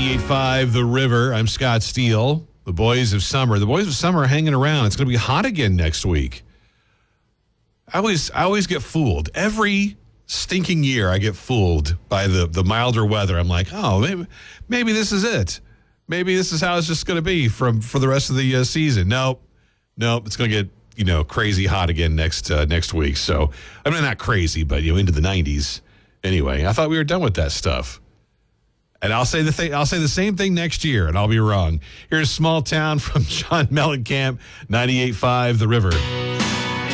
98.5 The River. I'm Scott Steele. The Boys of Summer. The Boys of Summer are hanging around. It's going to be hot again next week. I always get fooled. Every stinking year I get fooled by the milder weather. I'm like, oh, maybe this is it. Maybe this is how it's just going to be for the rest of the season. Nope. It's going to get crazy hot again next week. So I mean, not crazy, but into the 90s. Anyway, I thought we were done with that stuff. And I'll say the same thing next year, and I'll be wrong. Here's Small Town from John Mellencamp, 98.5 The River.